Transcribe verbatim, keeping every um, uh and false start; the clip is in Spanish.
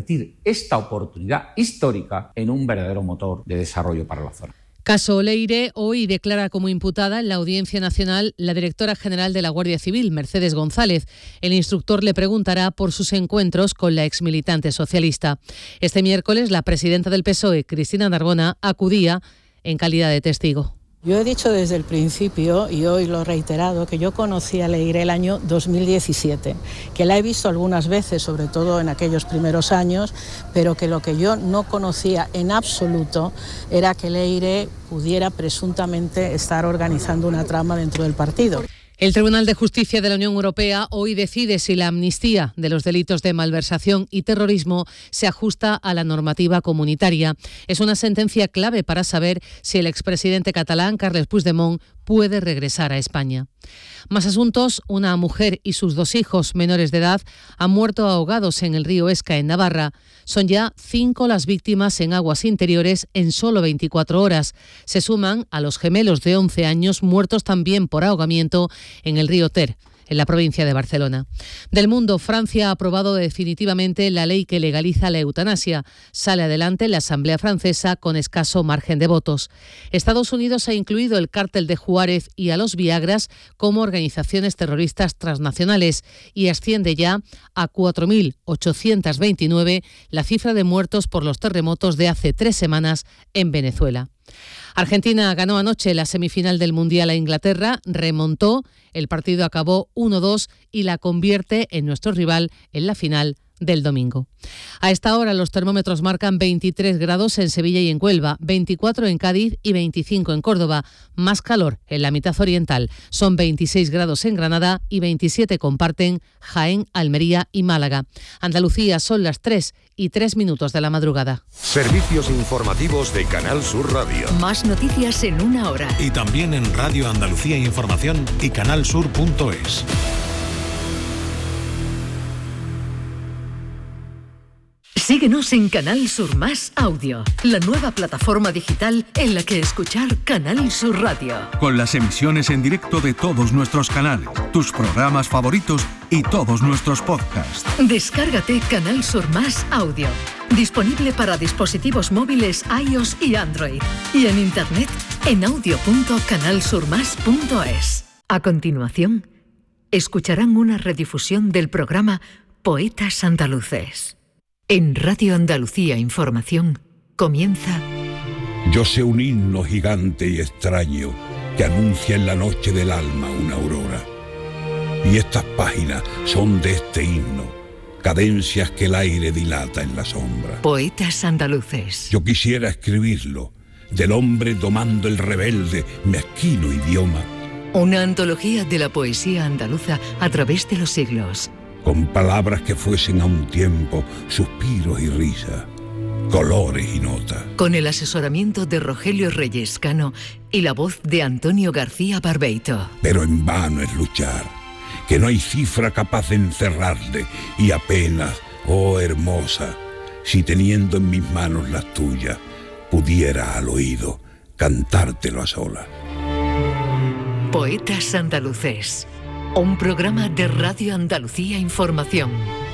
convertir esta oportunidad histórica en un verdadero motor de desarrollo para la zona. Caso Leire, hoy declara como imputada en la Audiencia Nacional la directora general de la Guardia Civil, Mercedes González. El instructor le preguntará por sus encuentros con la exmilitante socialista. Este miércoles, la presidenta del P S O E, Cristina Narbona, acudía en calidad de testigo. Yo he dicho desde el principio, y hoy lo he reiterado, que yo conocí a Leire el año dos mil diecisiete, que la he visto algunas veces, sobre todo en aquellos primeros años, pero que lo que yo no conocía en absoluto era que Leire pudiera presuntamente estar organizando una trama dentro del partido. El Tribunal de Justicia de la Unión Europea hoy decide si la amnistía de los delitos de malversación y terrorismo se ajusta a la normativa comunitaria. Es una sentencia clave para saber si el expresidente catalán, Carles Puigdemont, puede regresar a España. Más asuntos. Una mujer y sus dos hijos menores de edad han muerto ahogados en el río Esca, en Navarra. Son ya cinco las víctimas en aguas interiores en solo veinticuatro horas. Se suman a los gemelos de once años muertos también por ahogamiento en el río Ter, en la provincia de Barcelona. Del mundo, Francia ha aprobado definitivamente la ley que legaliza la eutanasia. Sale adelante la Asamblea Francesa con escaso margen de votos. Estados Unidos ha incluido el cártel de Juárez y a los Viagras como organizaciones terroristas transnacionales y asciende ya a cuatro mil ochocientos veintinueve la cifra de muertos por los terremotos de hace tres semanas en Venezuela. Argentina ganó anoche la semifinal del Mundial a Inglaterra, remontó, el partido acabó uno dos y la convierte en nuestro rival en la final del domingo. A esta hora los termómetros marcan veintitrés grados en Sevilla y en Huelva, veinticuatro en Cádiz y veinticinco en Córdoba. Más calor en la mitad oriental. Son veintiséis grados en Granada y veintisiete comparten Jaén, Almería y Málaga. Andalucía, son las tres y tres minutos de la madrugada. Servicios informativos de Canal Sur Radio. Más noticias en una hora. Y también en Radio Andalucía Información y canalsur punto es. Síguenos en Canal Sur Más Audio, la nueva plataforma digital en la que escuchar Canal Sur Radio. Con las emisiones en directo de todos nuestros canales, tus programas favoritos y todos nuestros podcasts. Descárgate Canal Sur Más Audio, disponible para dispositivos móviles iOS y Android, y en internet en audio punto canal sur más punto es. A continuación, escucharán una redifusión del programa Poetas Andaluces. En Radio Andalucía Información comienza... Yo sé un himno gigante y extraño que anuncia en la noche del alma una aurora. Y estas páginas son de este himno, cadencias que el aire dilata en la sombra. Poetas Andaluces. Yo quisiera escribirlo, del hombre domando el rebelde, mezquino idioma. Una antología de la poesía andaluza a través de los siglos. Con palabras que fuesen a un tiempo suspiros y risa, colores y notas. Con el asesoramiento de Rogelio Reyes Cano y la voz de Antonio García Barbeito. Pero en vano es luchar, que no hay cifra capaz de encerrarle, y apenas, oh hermosa, si teniendo en mis manos las tuyas, pudiera al oído cantártelo a solas. Poetas Andaluces. Un programa de Radio Andalucía Información.